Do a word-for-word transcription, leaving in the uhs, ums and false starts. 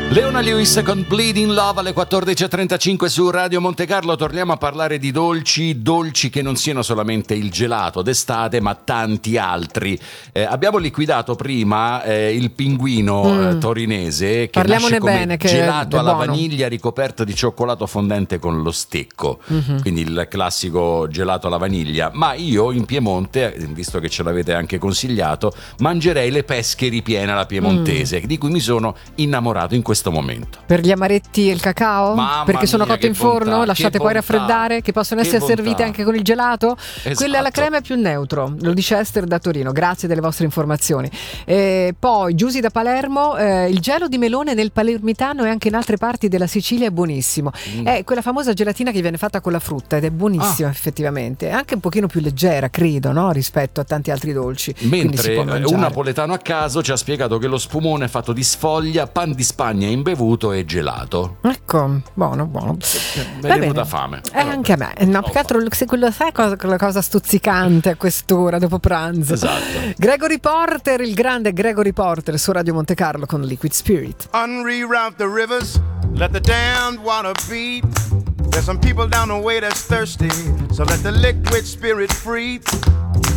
Leona Lewis con Bleeding Love alle quattordici e trentacinque su Radio Monte Carlo. Torniamo a parlare di dolci, dolci che non siano solamente il gelato d'estate, ma tanti altri. Eh, abbiamo liquidato prima eh, il pinguino mm. eh, torinese, che Parliamone nasce come bene, che gelato è alla buono. vaniglia ricoperto di cioccolato fondente con lo stecco, mm-hmm. quindi il classico gelato alla vaniglia. Ma io in Piemonte, visto che ce l'avete anche consigliato, mangerei le pesche ripiene alla piemontese, mm. di cui mi sono innamorato in questo momento. Per gli amaretti e il cacao? Mamma Perché sono mia, cotte in bontà, forno, lasciate poi bontà, raffreddare, che possono che essere bontà. servite anche con il gelato. Esatto. Quella alla crema è più neutro, lo dice Esther da Torino, grazie delle vostre informazioni. E poi Giusy da Palermo, eh, il gelo di melone nel palermitano e anche in altre parti della Sicilia è buonissimo. Mm. È quella famosa gelatina che viene fatta con la frutta ed è buonissima, ah. effettivamente, è anche un pochino più leggera, credo, no? Rispetto a tanti altri dolci. Mentre un napoletano a caso ci ha spiegato che lo spumone è fatto di sfoglia, pan di Spagna imbevuto e gelato. Ecco, buono, buono. Mi è venuta fame. Eh, anche a me. No, più che altro, se quello sai cosa, quella cosa stuzzicante a quest'ora dopo pranzo. Esatto. Gregory Porter, il grande Gregory Porter su Radio Monte Carlo con Liquid Spirit. Unreroute the rivers, let the damned water beat. There's some people down the way that's thirsty, so let the liquid spirit free.